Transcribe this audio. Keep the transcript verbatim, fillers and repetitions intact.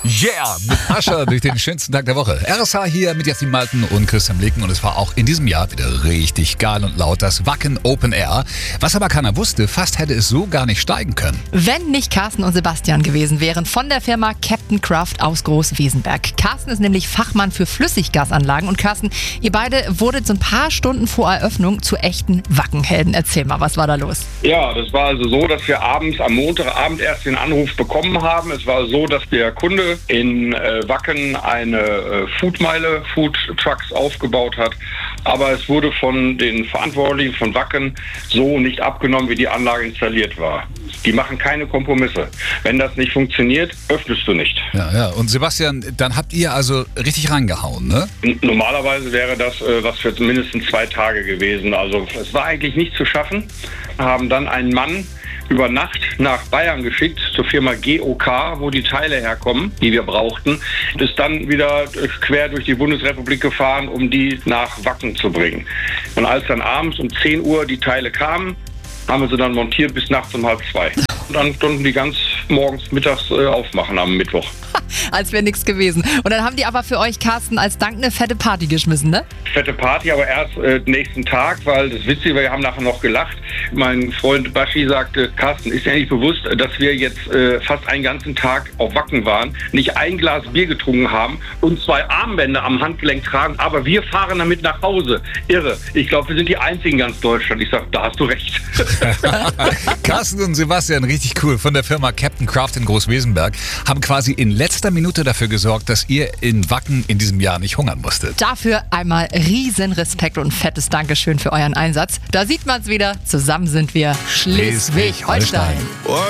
Yeah, mit Ascha durch den schönsten Tag der Woche. R S H hier mit Jasmin Malten und Christian Blicken und es war auch in diesem Jahr wieder richtig geil und laut, das Wacken Open Air. Was aber keiner wusste, fast hätte es so gar nicht steigen können. Wenn nicht Carsten und Sebastian gewesen wären von der Firma Captain Craft aus Groß-Wesenberg. Carsten ist nämlich Fachmann für Flüssiggasanlagen und Carsten, ihr beide wurdet so ein paar Stunden vor Eröffnung zu echten Wackenhelden. Erzähl mal, was war da los? Ja, das war also so, dass wir abends am Montagabend erst den Anruf bekommen haben. Es war so, dass der Kunde in äh, Wacken eine äh, Foodmeile, Food Trucks aufgebaut hat. Aber es wurde von den Verantwortlichen von Wacken so nicht abgenommen, wie die Anlage installiert war. Die machen keine Kompromisse. Wenn das nicht funktioniert, öffnest du nicht. Ja, ja. Und Sebastian, dann habt ihr also richtig reingehauen, ne? N- Normalerweise wäre das äh, was für mindestens zwei Tage gewesen. Also es war eigentlich nicht zu schaffen. Wir haben dann einen Mann über Nacht nach Bayern geschickt, zur Firma G O K, wo die Teile herkommen, die wir brauchten. Und ist dann wieder quer durch die Bundesrepublik gefahren, um die nach Wacken zu bringen. Und als dann abends um zehn Uhr die Teile kamen, haben wir sie dann montiert bis nachts um halb zwei. Und dann konnten die ganz morgens, mittags äh, aufmachen am Mittwoch. Als wäre nichts gewesen. Und dann haben die aber für euch, Carsten, als Dank eine fette Party geschmissen, ne? Fette Party, aber erst äh, nächsten Tag, weil das Witzige, wir haben nachher noch gelacht. Mein Freund Baschi sagte, Carsten, ist dir nicht bewusst, dass wir jetzt äh, fast einen ganzen Tag auf Wacken waren, nicht ein Glas Bier getrunken haben und zwei Armbänder am Handgelenk tragen, aber wir fahren damit nach Hause. Irre. Ich glaube, wir sind die Einzigen in ganz Deutschland. Ich sage, da hast du recht. Carsten und Sebastian, richtig cool, von der Firma Captain Craft in Groß-Wesenberg, haben quasi in letzter Minute dafür gesorgt, dass ihr in Wacken in diesem Jahr nicht hungern musstet. Dafür einmal riesen Respekt und fettes Dankeschön für euren Einsatz. Da sieht man's wieder, zusammen sind wir Schleswig-Holstein. Schleswig-Holstein.